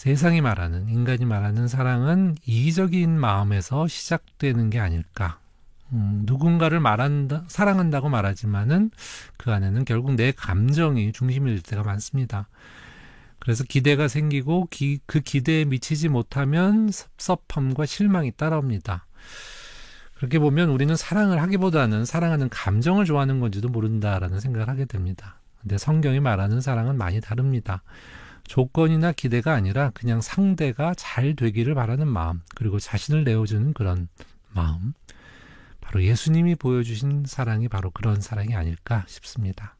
세상이 말하는, 인간이 말하는 사랑은 이기적인 마음에서 시작되는 게 아닐까. 누군가를 사랑한다고 말하지만은 그 안에는 결국 내 감정이 중심이 될 때가 많습니다. 그래서 기대가 생기고 그 기대에 미치지 못하면 섭섭함과 실망이 따라옵니다. 그렇게 보면 우리는 사랑을 하기보다는 사랑하는 감정을 좋아하는 건지도 모른다라는 생각을 하게 됩니다. 근데 성경이 말하는 사랑은 많이 다릅니다. 조건이나 기대가 아니라 그냥 상대가 잘 되기를 바라는 마음, 그리고 자신을 내어주는 그런 마음, 바로 예수님이 보여주신 사랑이 바로 그런 사랑이 아닐까 싶습니다.